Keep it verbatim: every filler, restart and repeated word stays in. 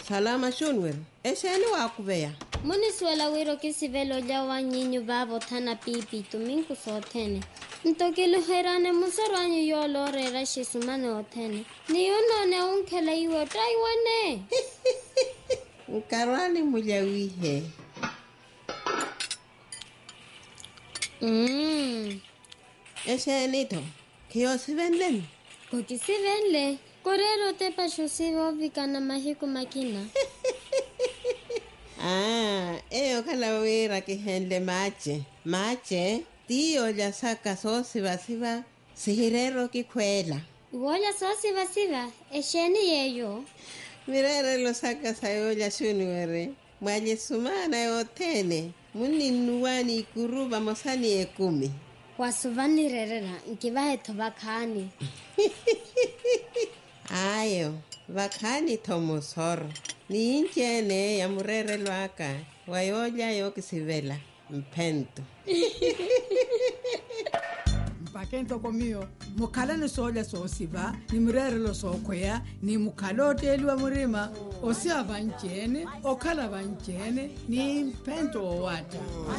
Salama shunwer. Esheni wakuveya. Muni suela wiro kisivelo jawa nyinyu babo thana pipi tuminku sothene. Ntokelu herane musarwanyu yolo rera shisumane othene. Niyonone unkela iwo taiwane. Nkarwani mujawihe. Mm. Esheni to. Kiyo sivenlen. Kuki sivenle. Korero te pasho sivo vikana mahiku makina. Ah, eyo kala wira kihenle mache. Mache, tiyo ya saka so siva siva, sihirero kikwela. Iwola so siva siva, esheni yeyo. Mirere lo saka sayo ya shunwere. Mwaje sumana yotene. Muni nuwani kuruba mosani ekumi. Wasuvani rerera, nkivahe tobakani. Ayo, vakani tomosoro. Ni inchene ya murere lwaka. Wayoja yo kisivela. Mpento. Mpakento komio. Mukala ni soja so siva. Ni murere lo so kwea. Ni mukalote elwa murima. Osia vanchene. Okala vanchene. Ni mpento o wata.